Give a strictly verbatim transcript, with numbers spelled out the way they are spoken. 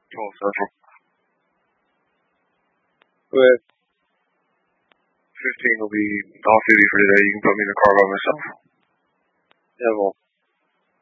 twelve Central. But fifteen will be off duty for today. You can put me in the car by myself. Yeah, well.